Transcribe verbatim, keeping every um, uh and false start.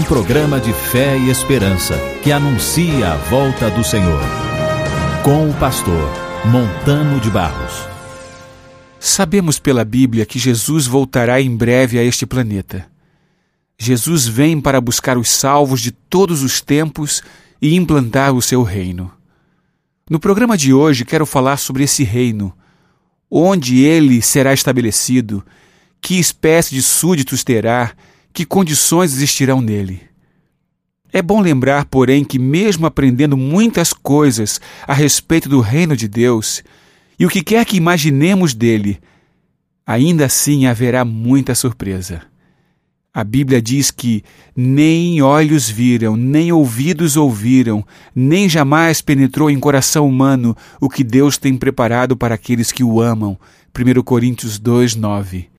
programa de fé e esperança que anuncia a volta do Senhor. Com o pastor Montano de Barros. Sabemos pela Bíblia que Jesus voltará em breve a este planeta. Jesus vem para buscar os salvos de todos os tempos e implantar o seu reino. No programa de hoje quero falar sobre esse reino, onde ele será estabelecido, que espécie de súditos terá, que condições existirão nele. É bom lembrar, porém, que mesmo aprendendo muitas coisas a respeito do reino de Deus e o que quer que imaginemos dele, ainda assim haverá muita surpresa. A Bíblia diz que nem olhos viram, nem ouvidos ouviram, nem jamais penetrou em coração humano o que Deus tem preparado para aqueles que o amam. primeira Coríntios dois, nove.